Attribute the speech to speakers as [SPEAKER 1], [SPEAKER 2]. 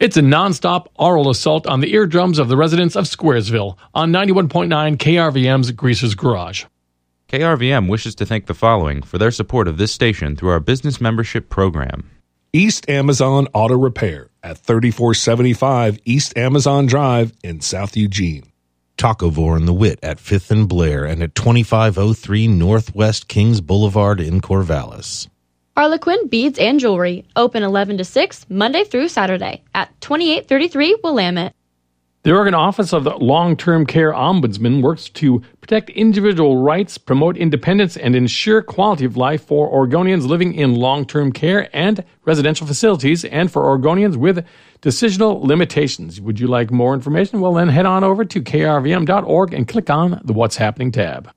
[SPEAKER 1] It's a nonstop oral assault on the eardrums of the residents of Squaresville on 91.9 KRVM's Greaser's Garage.
[SPEAKER 2] KRVM wishes to thank the following for their support of this station through our business membership program.
[SPEAKER 3] East Amazon Auto Repair at 3475 East Amazon Drive in South Eugene.
[SPEAKER 4] Tacovore and the Wit at 5th and Blair and at 2503 Northwest Kings Boulevard in Corvallis.
[SPEAKER 5] Harlequin Beads and Jewelry, open 11 to 6, Monday through Saturday at 2833 Willamette.
[SPEAKER 1] The Oregon Office of the Long-Term Care Ombudsman works to protect individual rights, promote independence, and ensure quality of life for Oregonians living in long-term care and residential facilities, and for Oregonians with decisional limitations. Would you like more information? Well, then head on over to krvm.org and click on the What's Happening tab.